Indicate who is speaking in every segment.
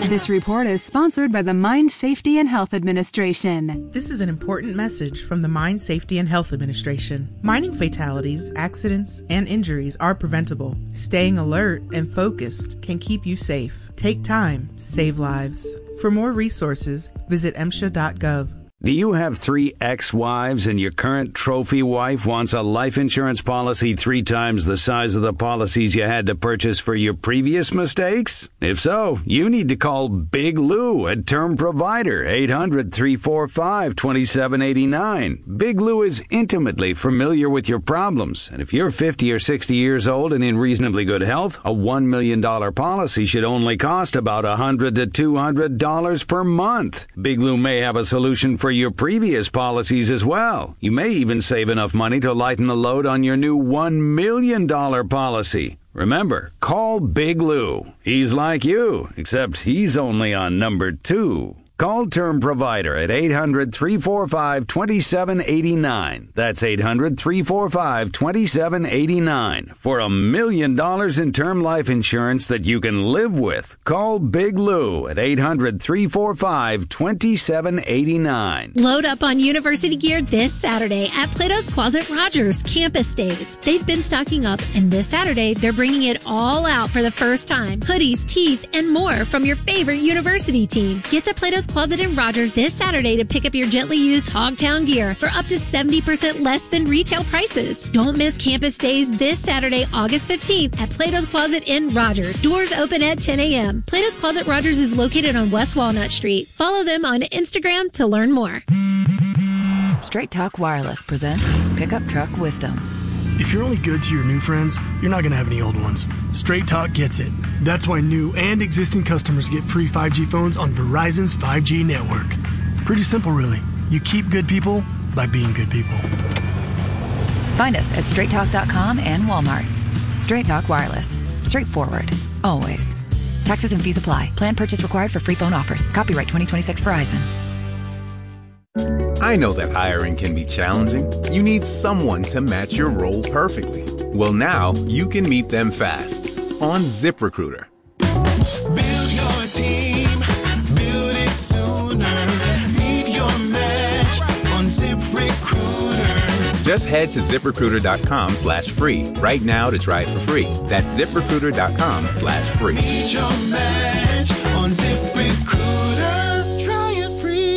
Speaker 1: This report is sponsored by the Mine Safety and Health Administration.
Speaker 2: This is an important message from the Mine Safety and Health Administration. Mining fatalities, accidents, and injuries are preventable. Staying alert and focused can keep you safe. Take time, save lives. For more resources, visit MSHA.gov.
Speaker 3: Do you have 3 ex-wives and your current trophy wife wants a life insurance policy 3 times the size of the policies you had to purchase for your previous mistakes? If so, you need to call Big Lou at Term Provider, 800-345-2789. Big Lou is intimately familiar with your problems, and if you're 50 or 60 years old and in reasonably good health, a $1 million policy should only cost about $100 to $200 per month. Big Lou may have a solution for your previous policies as well. You may even save enough money to lighten the load on your new $1 million policy. Remember, call Big Lou. He's like you, except he's only on number 2. Call Term Provider at 800-345-2789. That's 800-345-2789 for $1 million in term life insurance that you can live with. Call Big Lou at 800-345-2789.
Speaker 4: Load up on university gear this Saturday at Plato's Closet Rogers Campus Days. They've been stocking up, and this Saturday they're bringing it all out for the first time. Hoodies, tees, and more from your favorite university team. Get to Plato's Closet in Rogers this Saturday to pick up your gently used Hogtown gear for up to 70% less than retail prices. Don't miss Campus Days this Saturday, August 15th at Plato's Closet in Rogers. Doors open at 10 a.m. Plato's Closet Rogers is located on West Walnut Street. Follow them on Instagram to learn more.
Speaker 5: Straight Talk Wireless presents Pickup Truck Wisdom.
Speaker 6: If you're only good to your new friends, you're not going to have any old ones. Straight Talk gets it. That's why new and existing customers get free 5G phones on Verizon's 5G network. Pretty simple, really. You keep good people by being good people.
Speaker 5: Find us at straighttalk.com and Walmart. Straight Talk Wireless. Straightforward. Always. Taxes and fees apply. Plan purchase required for free phone offers. Copyright 2026 Verizon.
Speaker 7: I know that hiring can be challenging. You need someone to match your role perfectly. Well, now you can meet them fast on ZipRecruiter.
Speaker 8: Build your team, build it sooner. Meet your match on ZipRecruiter.
Speaker 7: Just head to ZipRecruiter.com/free right now to try it for free. That's ZipRecruiter.com/free.
Speaker 8: Meet your match on ZipRecruiter. Try it free.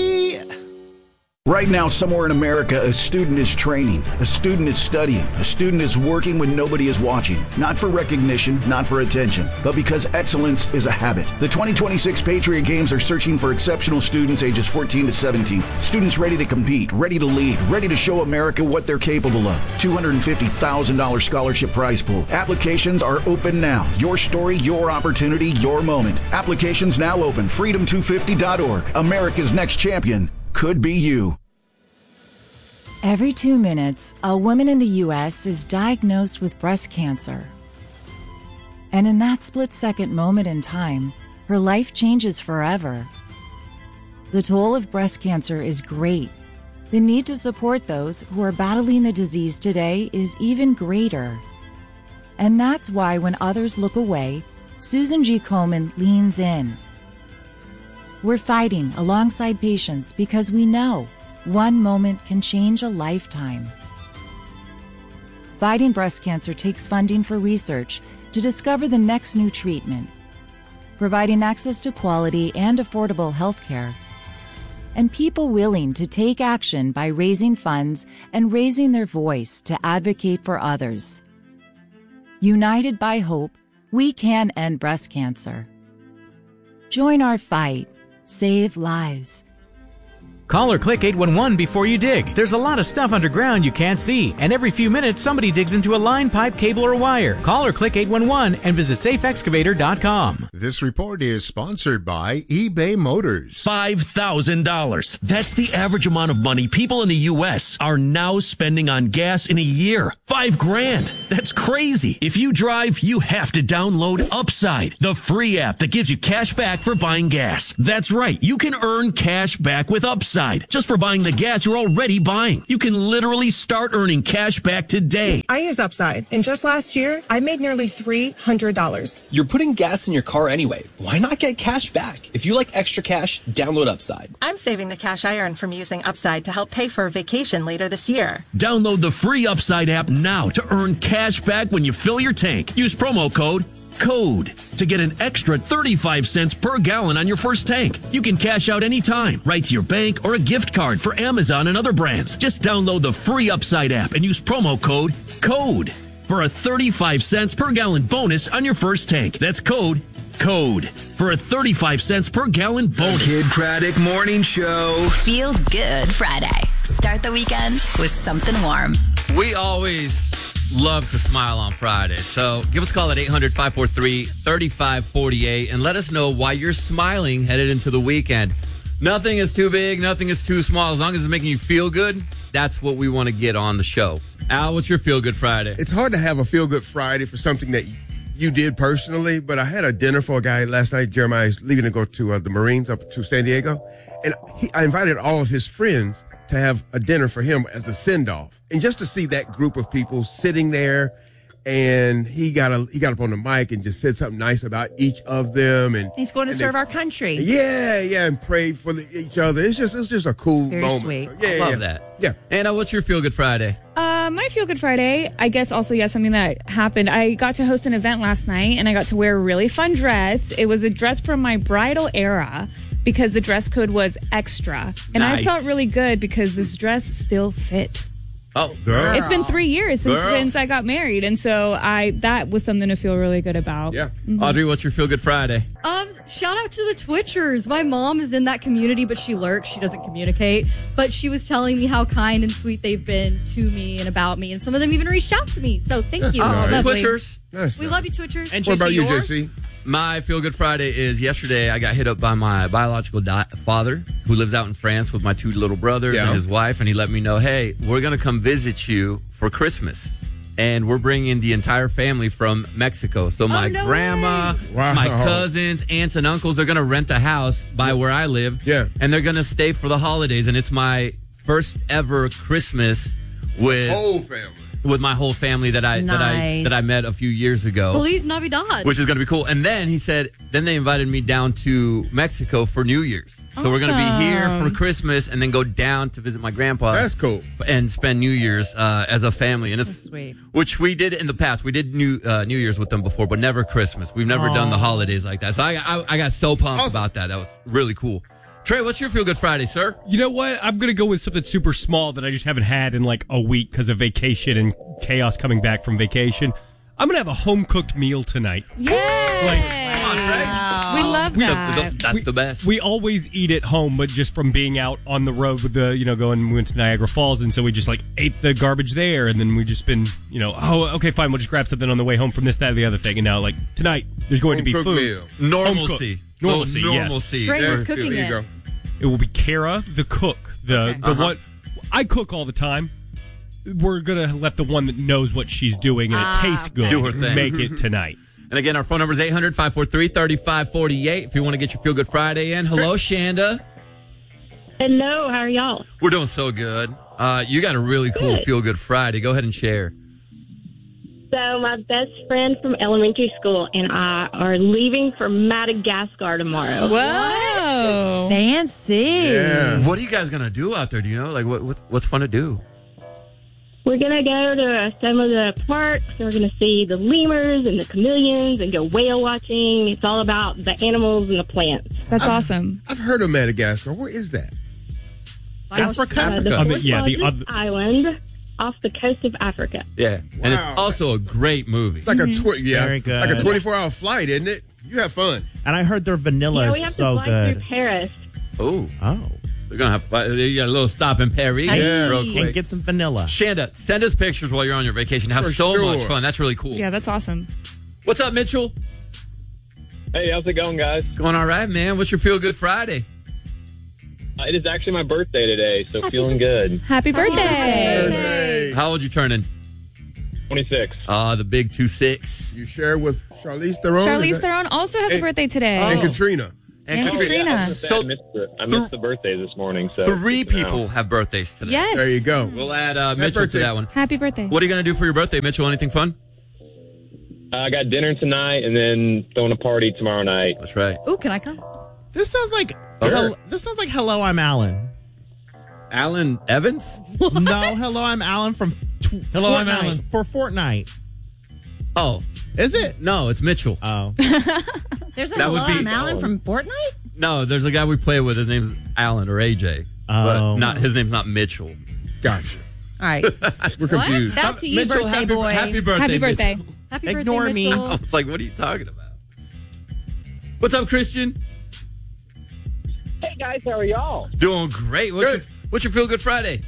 Speaker 9: Right now, somewhere in America, a student is training, a student is studying, a student is working when nobody is watching. Not for recognition, not for attention, but because excellence is a habit. The 2026 Patriot Games are searching for exceptional students ages 14 to 17. Students ready to compete, ready to lead, ready to show America what they're capable of. $250,000 scholarship prize pool. Applications are open now. Your story, your opportunity, your moment. Applications now open. Freedom250.org. America's next champion could be you.
Speaker 10: Every 2 minutes, a woman in the U.S. is diagnosed with breast cancer. And in that split-second moment in time, her life changes forever. The toll of breast cancer is great. The need to support those who are battling the disease today is even greater. And that's why when others look away, Susan G. Komen leans in. We're fighting alongside patients because we know one moment can change a lifetime. Fighting breast cancer takes funding for research to discover the next new treatment, providing access to quality and affordable health care, and people willing to take action by raising funds and raising their voice to advocate for others. United by hope, we can end breast cancer. Join our fight. Save lives.
Speaker 11: Call or click 811 before you dig. There's a lot of stuff underground you can't see, and every few minutes somebody digs into a line, pipe, cable, or wire. Call or click 811 and visit safeexcavator.com.
Speaker 12: This report is sponsored by eBay Motors.
Speaker 13: $5,000. That's the average amount of money people in the U.S. are now spending on gas in a year. $5,000. That's crazy. If you drive, you have to download Upside, the free app that gives you cash back for buying gas. That's right. You can earn cash back with Upside. Upside just for buying the gas you're already buying. You can literally start earning cash back today.
Speaker 14: I use Upside, and just last year, I made nearly $300.
Speaker 15: You're putting gas in your car anyway. Why not get cash back? If you like extra cash, download Upside.
Speaker 14: I'm saving the cash I earn from using Upside to help pay for a vacation later this year.
Speaker 13: Download the free Upside app now to earn cash back when you fill your tank. Use promo code CODE to get an extra 35 cents per gallon on your first tank. You can cash out anytime, right to your bank or a gift card for Amazon and other brands. Just download the free Upside app and use promo code CODE for a 35 cents per gallon bonus on your first tank. That's code CODE for a 35 cents per gallon bonus.
Speaker 16: Kid Craddock Morning Show.
Speaker 17: Feel good Friday. Start the weekend with something warm.
Speaker 18: We always love to smile on Friday. So give us a call at 800-543-3548 and let us know why you're smiling headed into the weekend. Nothing is too big. Nothing is too small. As long as it's making you feel good, that's what we want to get on the show. Al, what's your Feel Good Friday?
Speaker 12: It's hard to have a Feel Good Friday for something that you did personally, but I had a dinner for a guy last night. Jeremiah is leaving to go to the Marines up to San Diego. And I invited all of his friends to have a dinner for him as a send-off. And just to see that group of people sitting there, and he got up on the mic and just said something nice about each of them. And
Speaker 19: he's going to serve our country.
Speaker 12: Yeah, and prayed for each other. It's just a cool
Speaker 19: Very
Speaker 12: moment.
Speaker 19: sweet.
Speaker 12: So,
Speaker 18: I love that.
Speaker 12: Yeah.
Speaker 18: Anna, what's your Feel Good Friday?
Speaker 20: My Feel Good Friday, I guess also, something that happened. I got to host an event last night, and I got to wear a really fun dress. It was a dress from my bridal era, because the dress code was extra. And
Speaker 18: Nice.
Speaker 20: I felt really good because this dress still fit.
Speaker 18: Oh,
Speaker 12: girl.
Speaker 20: It's been 3 years
Speaker 18: Girl.
Speaker 20: since I got married. And so that was something to feel really good about.
Speaker 12: Yeah.
Speaker 18: Audrey, what's your Feel Good Friday?
Speaker 21: Shout out to the Twitchers. My mom is in that community, but she lurks. She doesn't communicate. But she was telling me how kind and sweet they've been to me and about me. And some of them even reached out to me. So thank you.
Speaker 18: Lovely. Twitchers.
Speaker 21: We love you, Twitchers.
Speaker 18: And
Speaker 12: What about you,
Speaker 18: yours?
Speaker 12: JC?
Speaker 18: My Feel Good Friday is yesterday I got hit up by my biological father who lives out in France with my two little brothers and his wife, and he let me know, hey, we're going to come visit you for Christmas. And we're bringing the entire family from Mexico. So my grandma, my cousins, aunts, and uncles are going to rent a house by where I live.
Speaker 12: Yeah.
Speaker 18: And they're going to stay for the holidays. And it's my first ever Christmas with
Speaker 12: Whole family.
Speaker 18: With my whole family that I met a few years ago.
Speaker 21: Feliz Navidad.
Speaker 18: Which is going to be cool. And then he said, then they invited me down to Mexico for New Year's. So we're going to be here for Christmas and then go down to visit my grandpa.
Speaker 12: That's cool.
Speaker 18: And spend New Year's as a family. And it's
Speaker 19: sweet.
Speaker 18: Which we did in the past. We did New Year's with them before, but never Christmas. We've never done the holidays like that. So I got so pumped about that. That was really cool. Trey, what's your Feel Good Friday, sir?
Speaker 22: You know what? I'm going to go with something super small that I just haven't had in like a week because of vacation and chaos coming back from vacation. I'm going to have a home-cooked meal tonight.
Speaker 20: Yay!
Speaker 18: Come on, Trey.
Speaker 20: We love that.
Speaker 18: That's the best.
Speaker 22: We always eat at home, but just from being out on the road with we went to Niagara Falls, and so we just ate the garbage there, and then we just been, okay, fine, we'll just grab something on the way home from this, that, or the other thing. And now, tonight, there's going to be food.
Speaker 12: Meal.
Speaker 18: Normalcy.
Speaker 22: Normalcy,
Speaker 18: yes.
Speaker 21: Trey is cooking it.
Speaker 12: Go.
Speaker 22: It will be Kara, the cook. The one I cook all the time. We're gonna let the one that knows what she's doing and it tastes good
Speaker 18: do her thing.
Speaker 22: make it tonight.
Speaker 18: And again, our phone number is 800-543-3548 if you want to get your Feel Good Friday in. Hello, Shanda.
Speaker 23: Hello, how are y'all?
Speaker 18: We're doing so good. You got a really cool Feel Good Friday. Go ahead and share.
Speaker 23: So my best friend from elementary school and I are leaving for Madagascar tomorrow.
Speaker 20: Whoa.
Speaker 19: Fancy.
Speaker 12: Yeah.
Speaker 18: What are you guys going to do out there? Do you know? What's fun to do?
Speaker 23: We're going to go to some of the parks. We're going to see the lemurs and the chameleons and go whale watching. It's all about the animals and the plants.
Speaker 20: That's awesome.
Speaker 12: I've heard of Madagascar. Where is that?
Speaker 23: Africa. The fourth largest island off the coast of Africa.
Speaker 18: Yeah. And it's also a great movie.
Speaker 12: Like
Speaker 24: Very good.
Speaker 12: Like a 24-hour flight, isn't it? You have fun.
Speaker 24: And I heard their vanilla
Speaker 23: We have
Speaker 24: is so
Speaker 23: to fly
Speaker 24: good.
Speaker 23: through Paris.
Speaker 18: Oh.
Speaker 24: Oh.
Speaker 18: They're going to have you got a little stop in Paris real quick.
Speaker 24: And get some vanilla.
Speaker 18: Shanda, send us pictures while you're on your vacation. Have
Speaker 12: For
Speaker 18: so
Speaker 12: sure.
Speaker 18: much fun. That's really cool.
Speaker 20: Yeah, that's awesome.
Speaker 18: What's up, Mitchell?
Speaker 25: Hey, how's it going, guys?
Speaker 18: Going all right, man. What's your Feel Good Friday?
Speaker 25: It is actually my birthday today, so feeling good.
Speaker 20: Happy birthday.
Speaker 18: How old you turning?
Speaker 25: 26.
Speaker 18: The big 2-6.
Speaker 12: You share with Charlize Theron?
Speaker 20: Charlize Theron also has a birthday today.
Speaker 12: And Katrina.
Speaker 18: And
Speaker 20: Katrina.
Speaker 25: I missed the birthday this morning. So
Speaker 18: 3 people have birthdays today.
Speaker 20: Yes.
Speaker 12: There you go.
Speaker 18: We'll add Mitchell to that one.
Speaker 20: Happy birthday.
Speaker 18: What are you going to do for your birthday, Mitchell? Anything fun?
Speaker 25: I got dinner tonight and then throwing a party tomorrow night.
Speaker 18: That's right.
Speaker 21: Ooh, can I come?
Speaker 24: This sounds like
Speaker 18: Sure.
Speaker 24: Hello, I'm Alan.
Speaker 18: Alan Evans?
Speaker 24: No, hello, I'm Alan from
Speaker 18: Hello,
Speaker 24: Fortnite,
Speaker 18: I'm Alan.
Speaker 24: for Fortnite.
Speaker 18: Oh.
Speaker 24: Is it?
Speaker 18: No, it's Mitchell.
Speaker 24: Oh.
Speaker 1: There's a
Speaker 18: That
Speaker 1: hello,
Speaker 18: would be-
Speaker 1: I'm Alan from Fortnite?
Speaker 18: No, there's a guy we play with. His name's Alan or AJ.
Speaker 24: Oh.
Speaker 18: But his name's not Mitchell.
Speaker 12: Gotcha.
Speaker 1: All right.
Speaker 12: We're confused.
Speaker 1: Back to you,
Speaker 18: Mitchell,
Speaker 1: birthday boy.
Speaker 18: Happy birthday,
Speaker 20: Happy birthday.
Speaker 18: Mitchell.
Speaker 21: Happy
Speaker 24: Ignore
Speaker 21: birthday,
Speaker 24: me.
Speaker 21: Mitchell.
Speaker 18: I was like, what are you talking about? What's up, Christian?
Speaker 25: Hey guys, how are y'all?
Speaker 18: Doing great. What's your Feel Good Friday?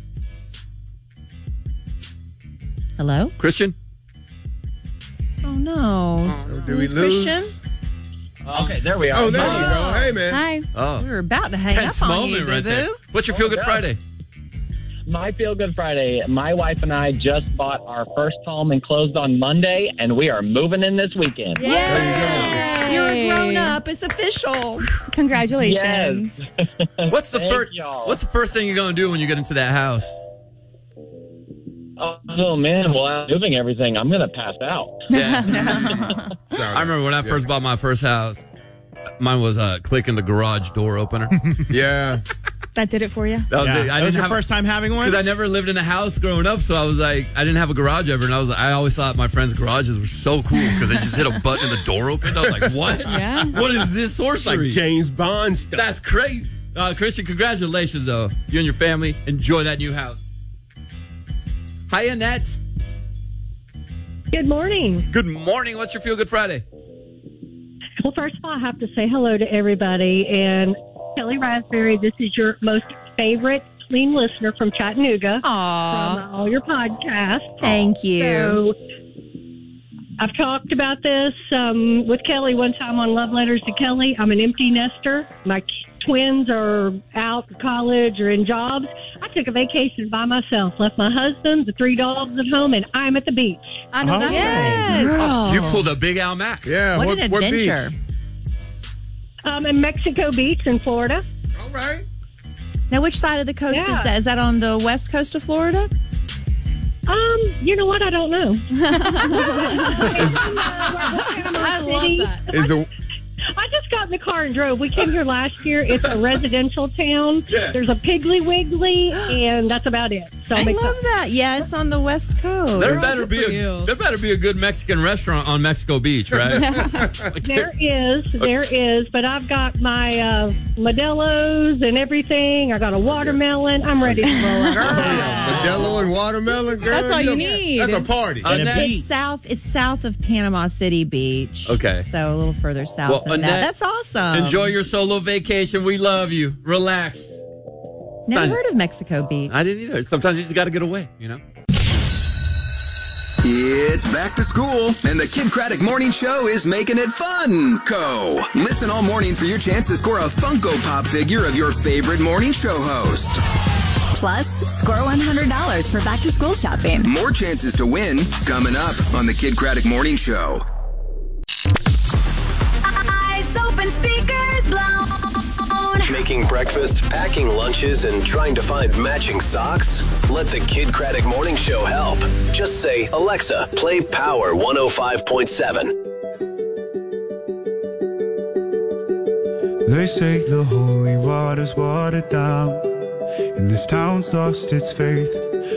Speaker 1: Hello?
Speaker 18: Christian?
Speaker 1: Oh, no.
Speaker 12: Do we lose?
Speaker 1: Christian?
Speaker 25: Okay, there we are.
Speaker 12: Oh, there you go. Hey, man.
Speaker 20: Hi.
Speaker 18: Oh.
Speaker 1: We were about to hang
Speaker 18: Tense
Speaker 1: up on
Speaker 18: moment
Speaker 1: you,
Speaker 18: right there.
Speaker 1: boo-boo.
Speaker 18: What's your Feel Good Friday?
Speaker 25: My Feel Good Friday. My wife and I just bought our first home and closed on Monday, and we are moving in this weekend.
Speaker 1: Yay! You're a grown-up. It's official.
Speaker 20: Congratulations.
Speaker 18: What's the
Speaker 25: Thank
Speaker 18: first?
Speaker 25: y'all.
Speaker 18: What's the first thing you're gonna do when you get into that house?
Speaker 25: Oh man, well, I'm moving everything. I'm gonna pass out.
Speaker 18: Yeah. I remember when I first bought my first house. Mine was clicking the garage door opener.
Speaker 12: Yeah.
Speaker 20: That did it for you?
Speaker 18: That was it.
Speaker 24: That was your first time having one?
Speaker 18: Because I never lived in a house growing up, so I was like, I didn't have a garage ever, and I always thought my friends' garages were so cool because they just hit a button and the door opened. I was like, what?
Speaker 20: Yeah.
Speaker 18: What is this sorcery?
Speaker 12: Like James Bond stuff.
Speaker 18: That's crazy. Christian, congratulations, though. You and your family, enjoy that new house. Hi, Annette.
Speaker 23: Good morning.
Speaker 18: Good morning. What's your Feel Good Friday?
Speaker 23: Well, first of all, I have to say hello to everybody. And Kelly Raspberry, this is your most favorite clean listener from Chattanooga.
Speaker 1: Aww.
Speaker 23: From all your podcasts.
Speaker 1: Thank you.
Speaker 23: So I've talked about this with Kelly one time on Love Letters to Kelly. I'm an empty nester. My twins are out of college or in jobs. I took a vacation by myself, left my husband, the 3 dogs at home, and I'm at the beach.
Speaker 21: I know that's
Speaker 1: Yes.
Speaker 21: right.
Speaker 18: You pulled a big Al Mac.
Speaker 12: Yeah.
Speaker 1: What an adventure.
Speaker 23: In Mexico Beach in Florida.
Speaker 12: All right.
Speaker 1: Now, which side of the coast
Speaker 23: Yeah.
Speaker 1: is that? Is that on the west coast of Florida?
Speaker 23: You know what? I don't know.
Speaker 21: I love that.
Speaker 12: Is the
Speaker 23: I just got in the car and drove. We came here last year. It's a residential town.
Speaker 18: Yeah.
Speaker 23: There's a Piggly Wiggly, and that's about it. So
Speaker 1: I love that. Yeah, it's on the west coast.
Speaker 18: There better be a good Mexican restaurant on Mexico Beach, right?
Speaker 23: There is. But I've got my Modelo's and everything. I got a watermelon. I'm ready to roll out.
Speaker 12: Modelo and watermelon, girl.
Speaker 20: That's all you need.
Speaker 12: That's a party.
Speaker 1: It's south of Panama City Beach.
Speaker 18: Okay.
Speaker 1: So a little further south
Speaker 18: Well,
Speaker 1: than that.
Speaker 18: Annette,
Speaker 1: That's awesome.
Speaker 18: Enjoy your solo vacation. We love you. Relax.
Speaker 1: Never heard of Mexico Beach.
Speaker 18: I didn't either. Sometimes you just got to get away, you know?
Speaker 16: It's back to school, and the Kid Craddock Morning Show is making it fun. Listen all morning for your chance to score a Funko Pop figure of your favorite morning show host.
Speaker 17: Plus, score $100 for back to school shopping.
Speaker 16: More chances to win coming up on the Kid Craddock Morning Show.
Speaker 17: Eyes open, speakers blown.
Speaker 2: Making breakfast, packing lunches, and trying to find matching socks? Let the Kid Craddock Morning Show help. Just say, Alexa, play Power 105.7.
Speaker 3: They say the holy water's watered down, and this town's lost its faith.